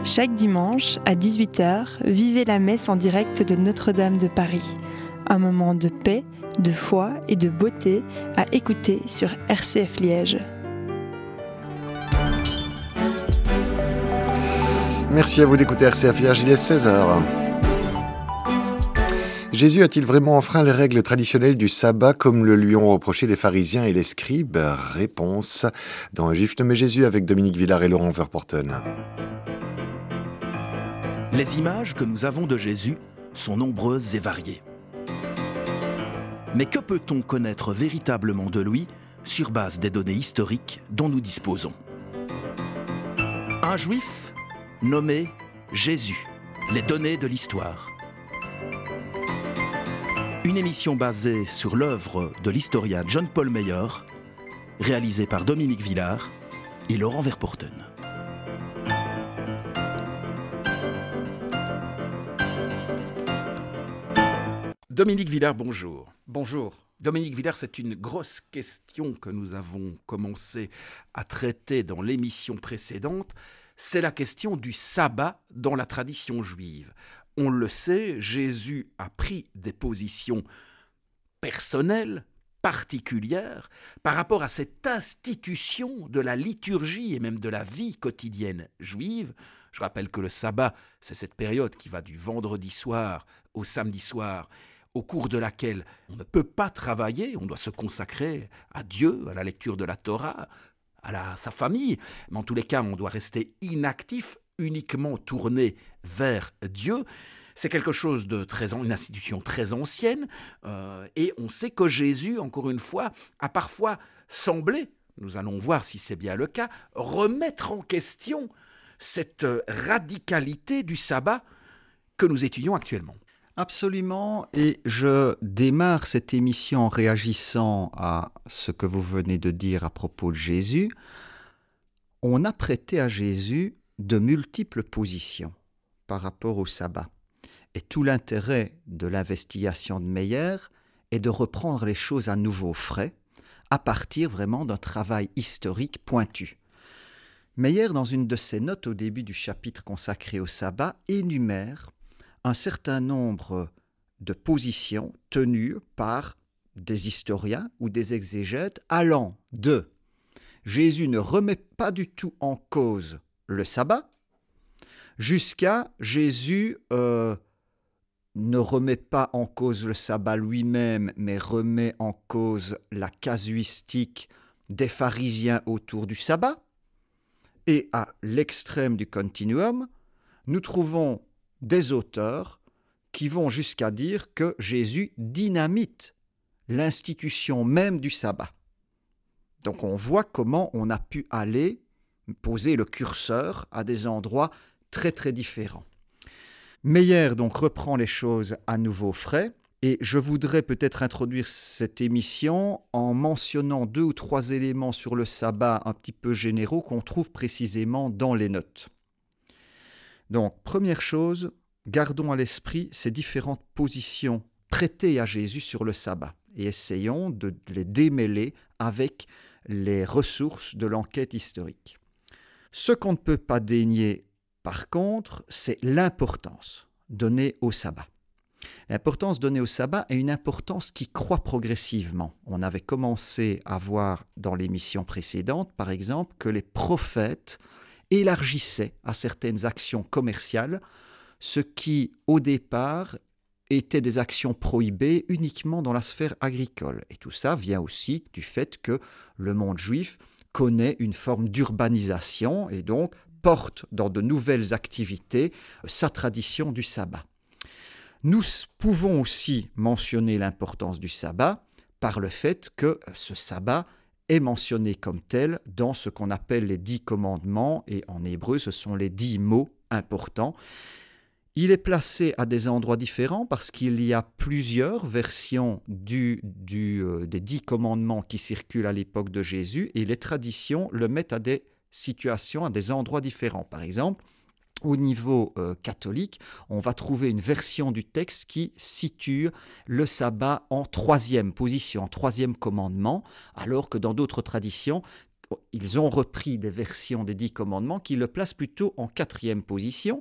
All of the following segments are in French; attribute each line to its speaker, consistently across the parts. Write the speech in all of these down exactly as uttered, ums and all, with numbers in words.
Speaker 1: Chaque dimanche, à dix-huit heures, vivez la messe en direct de Notre-Dame de Paris. Un moment de paix, de foi et de beauté à écouter sur R C F Liège.
Speaker 2: Merci à vous d'écouter R C F Liège, il est seize heures. Jésus a-t-il vraiment enfreint les règles traditionnelles du sabbat comme le lui ont reproché les pharisiens et les scribes ? Réponse dans Juif nommé Jésus avec Dominique Villard et Laurent Verporten.
Speaker 3: Les images que nous avons de Jésus sont nombreuses et variées. Mais que peut-on connaître véritablement de lui sur base des données historiques dont nous disposons ? Un juif nommé Jésus, les données de l'histoire. Une émission basée sur l'œuvre de l'historien John Paul Meyer, réalisée par Dominique Villard et Laurent Verporten. Dominique Villard, bonjour.
Speaker 4: Bonjour.
Speaker 3: Dominique Villard, c'est une grosse question que nous avons commencé à traiter dans l'émission précédente. C'est la question du sabbat dans la tradition juive. On le sait, Jésus a pris des positions personnelles, particulières, par rapport à cette institution de la liturgie et même de la vie quotidienne juive. Je rappelle que le sabbat, c'est cette période qui va du vendredi soir au samedi soir, au cours de laquelle on ne peut pas travailler, on doit se consacrer à Dieu, à la lecture de la Torah, à la, sa famille. Mais en tous les cas, on doit rester inactif, uniquement tourné vers Dieu. C'est quelque chose de très, une institution très ancienne, euh, et on sait que Jésus, encore une fois, a parfois semblé, nous allons voir si c'est bien le cas, remettre en question cette radicalité du sabbat que nous étudions actuellement.
Speaker 4: Absolument, et je démarre cette émission en réagissant à ce que vous venez de dire à propos de Jésus. On a prêté à Jésus de multiples positions par rapport au sabbat. Et tout l'intérêt de l'investigation de Meyer est de reprendre les choses à nouveau frais, à partir vraiment d'un travail historique pointu. Meyer, dans une de ses notes au début du chapitre consacré au sabbat, énumère un certain nombre de positions tenues par des historiens ou des exégètes allant de Jésus ne remet pas du tout en cause le sabbat jusqu'à Jésus euh, ne remet pas en cause le sabbat lui-même mais remet en cause la casuistique des pharisiens autour du sabbat. Et à l'extrême du continuum, nous trouvons des auteurs qui vont jusqu'à dire que Jésus dynamite l'institution même du sabbat. Donc on voit comment on a pu aller poser le curseur à des endroits très très différents. Meyer donc reprend les choses à nouveau frais, et je voudrais peut-être introduire cette émission en mentionnant deux ou trois éléments sur le sabbat un petit peu généraux qu'on trouve précisément dans les notes. Donc, première chose, gardons à l'esprit ces différentes positions prêtées à Jésus sur le sabbat et essayons de les démêler avec les ressources de l'enquête historique. Ce qu'on ne peut pas dénier, par contre, c'est l'importance donnée au sabbat. L'importance donnée au sabbat est une importance qui croît progressivement. On avait commencé à voir dans l'émission précédente, par exemple, que les prophètes élargissait à certaines actions commerciales, ce qui, au départ, étaient des actions prohibées uniquement dans la sphère agricole. Et tout ça vient aussi du fait que le monde juif connaît une forme d'urbanisation et donc porte dans de nouvelles activités sa tradition du sabbat. Nous pouvons aussi mentionner l'importance du sabbat par le fait que ce sabbat est mentionné comme tel dans ce qu'on appelle les dix commandements, et en hébreu, ce sont les dix mots importants. Il est placé à des endroits différents parce qu'il y a plusieurs versions du, du, euh, des dix commandements qui circulent à l'époque de Jésus, et les traditions le mettent à des situations, à des endroits différents. Par exemple, au niveau euh, catholique, on va trouver une version du texte qui situe le sabbat en troisième position, en troisième commandement, alors que dans d'autres traditions, ils ont repris des versions des dix commandements qui le placent plutôt en quatrième position.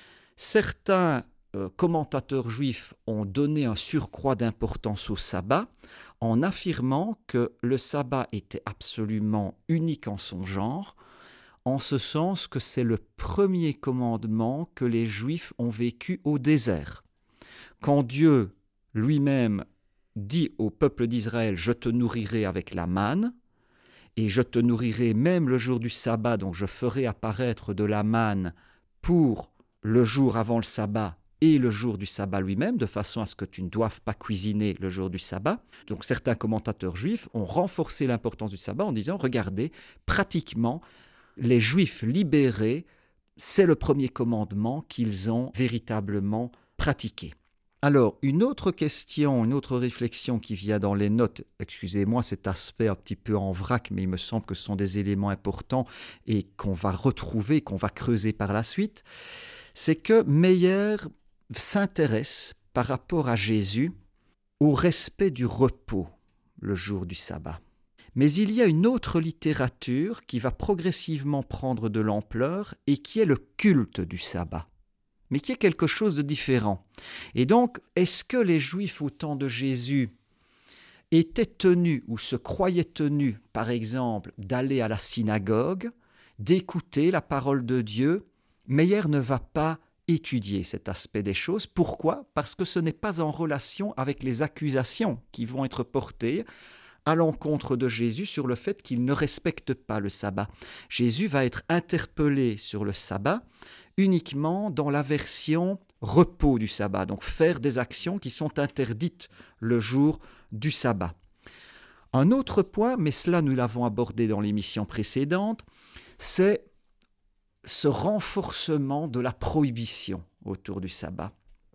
Speaker 4: Certains euh, commentateurs juifs ont donné un surcroît d'importance au sabbat en affirmant que le sabbat était absolument unique en son genre, en ce sens que c'est le premier commandement que les Juifs ont vécu au désert. Quand Dieu lui-même dit au peuple d'Israël « Je te nourrirai avec la manne » et « Je te nourrirai même le jour du sabbat, donc je ferai apparaître de la manne pour le jour avant le sabbat et le jour du sabbat lui-même, de façon à ce que tu ne doives pas cuisiner le jour du sabbat. » Donc certains commentateurs juifs ont renforcé l'importance du sabbat en disant « Regardez, pratiquement, les Juifs libérés, c'est le premier commandement qu'ils ont véritablement pratiqué. » Alors, une autre question, une autre réflexion qui vient dans les notes, excusez-moi cet aspect un petit peu en vrac, mais il me semble que ce sont des éléments importants et qu'on va retrouver, qu'on va creuser par la suite, c'est que Meyer s'intéresse par rapport à Jésus au respect du repos le jour du sabbat. Mais il y a une autre littérature qui va progressivement prendre de l'ampleur et qui est le culte du sabbat, mais qui est quelque chose de différent. Et donc, est-ce que les Juifs au temps de Jésus étaient tenus ou se croyaient tenus, par exemple, d'aller à la synagogue, d'écouter la parole de Dieu? Meyer ne va pas étudier cet aspect des choses. Pourquoi? Parce que ce n'est pas en relation avec les accusations qui vont être portées à l'encontre de Jésus sur le fait qu'il ne respecte pas le sabbat. Jésus va être interpellé sur le sabbat uniquement dans la version repos du sabbat, donc faire des actions qui sont interdites le jour du sabbat. Un autre point, mais cela nous l'avons abordé dans l'émission précédente, c'est ce renforcement de la prohibition autour du sabbat.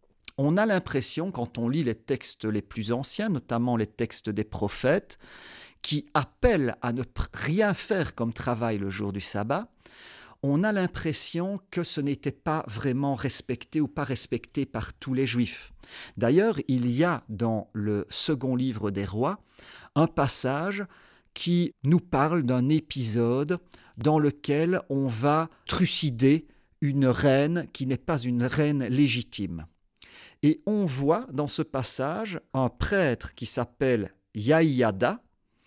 Speaker 4: On a l'impression, quand on lit les textes les plus anciens, notamment les textes des prophètes, qui appellent à ne rien faire comme travail le jour du sabbat, on a l'impression que ce n'était pas vraiment respecté ou pas respecté par tous les Juifs. D'ailleurs, il y a dans le second livre des Rois un passage qui nous parle d'un épisode dans lequel on va trucider une reine qui n'est pas une reine légitime. Et on voit dans ce passage un prêtre qui s'appelle Yaïada,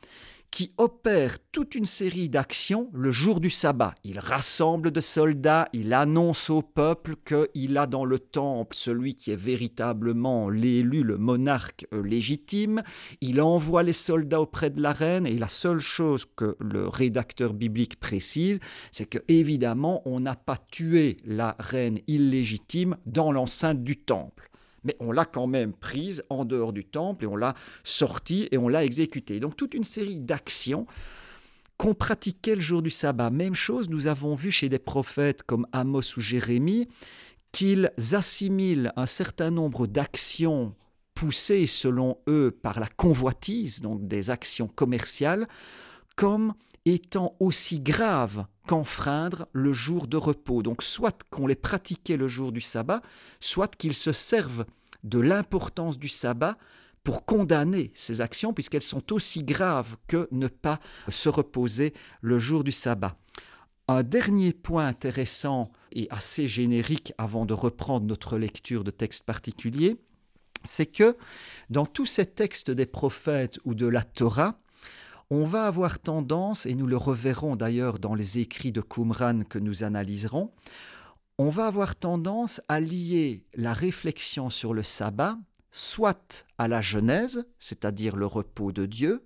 Speaker 4: qui opère toute une série d'actions le jour du sabbat. Il rassemble des soldats, il annonce au peuple qu'il a dans le temple celui qui est véritablement l'élu, le monarque légitime. Il envoie les soldats auprès de la reine et la seule chose que le rédacteur biblique précise, c'est que évidemment on n'a pas tué la reine illégitime dans l'enceinte du temple. Mais on l'a quand même prise en dehors du temple et on l'a sortie et on l'a exécutée. Donc toute une série d'actions qu'on pratiquait le jour du sabbat. Même chose, nous avons vu chez des prophètes comme Amos ou Jérémie qu'ils assimilent un certain nombre d'actions poussées selon eux par la convoitise, donc des actions commerciales, comme étant aussi graves qu'enfreindre le jour de repos. Donc soit qu'on les pratiquait le jour du sabbat, soit qu'ils se servent de l'importance du sabbat pour condamner ces actions, puisqu'elles sont aussi graves que ne pas se reposer le jour du sabbat. Un dernier point intéressant et assez générique avant de reprendre notre lecture de textes particuliers, c'est que dans tous ces textes des prophètes ou de la Torah, on va avoir tendance, et nous le reverrons d'ailleurs dans les écrits de Qumran que nous analyserons, on va avoir tendance à lier la réflexion sur le sabbat soit à la Genèse, c'est-à-dire le repos de Dieu,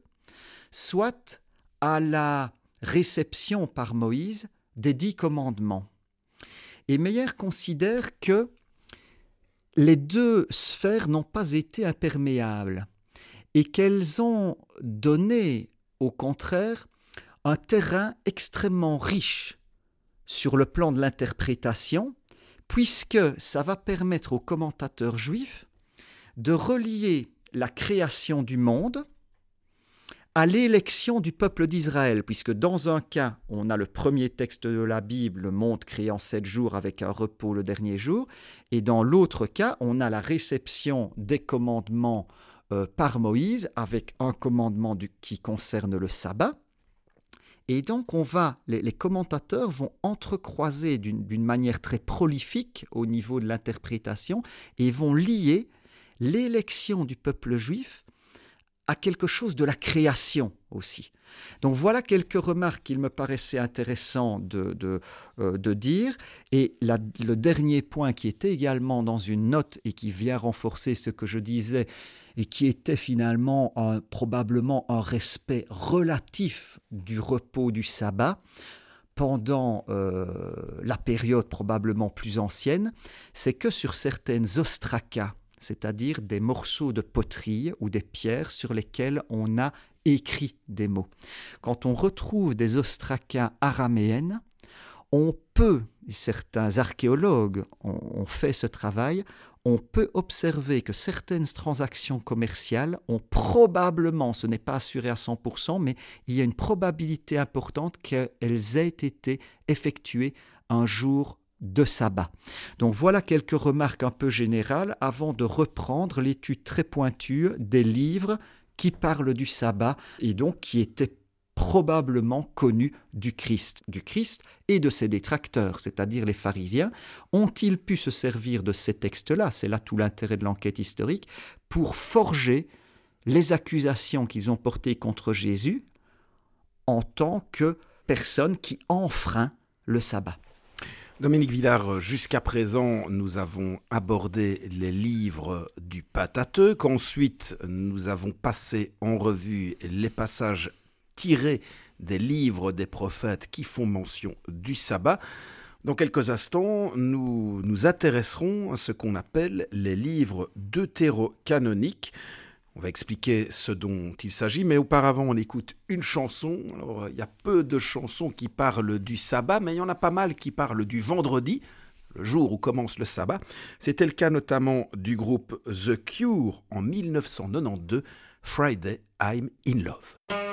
Speaker 4: soit à la réception par Moïse des dix commandements. Et Meyer considère que les deux sphères n'ont pas été imperméables et qu'elles ont donné au contraire, un terrain extrêmement riche sur le plan de l'interprétation, puisque ça va permettre aux commentateurs juifs de relier la création du monde à l'élection du peuple d'Israël, puisque dans un cas, on a le premier texte de la Bible, le monde créé en sept jours avec un repos le dernier jour, et dans l'autre cas, on a la réception des commandements Euh, par Moïse, avec un commandement du, qui concerne le sabbat. Et donc, on va, les, les commentateurs vont entrecroiser d'une, d'une manière très prolifique au niveau de l'interprétation et vont lier l'élection du peuple juif à quelque chose de la création aussi. Donc voilà quelques remarques qu'il me paraissait intéressant de, de, euh, de dire. Et la, le dernier point qui était également dans une note et qui vient renforcer ce que je disais et qui était finalement un, probablement un respect relatif du repos du sabbat pendant euh, la période probablement plus ancienne, c'est que sur certaines ostracas, c'est-à-dire des morceaux de poterie ou des pierres sur lesquelles on a écrit des mots. Quand on retrouve des ostracas araméennes, on peut, certains archéologues ont, ont fait ce travail, on peut observer que certaines transactions commerciales ont probablement, ce n'est pas assuré à cent pour cent, mais il y a une probabilité importante qu'elles aient été effectuées un jour de sabbat. Donc voilà quelques remarques un peu générales avant de reprendre l'étude très pointue des livres qui parlent du sabbat et donc qui étaient probablement connus du Christ, du Christ et de ses détracteurs, c'est-à-dire les pharisiens. Ont-ils pu se servir de ces textes-là, c'est là tout l'intérêt de l'enquête historique, pour forger les accusations qu'ils ont portées contre Jésus en tant que personne qui enfreint le sabbat.
Speaker 3: Dominique Villard, jusqu'à présent, nous avons abordé les livres du Pentateuque. Ensuite, nous avons passé en revue les passages tirés des livres des prophètes qui font mention du sabbat. Dans quelques instants, nous nous intéresserons à ce qu'on appelle les livres deutérocanoniques. On va expliquer ce dont il s'agit, mais auparavant, on écoute une chanson. Alors, il y a peu de chansons qui parlent du sabbat, mais il y en a pas mal qui parlent du vendredi, le jour où commence le sabbat. C'était le cas notamment du groupe The Cure en mille neuf cent quatre-vingt-douze, Friday I'm in Love.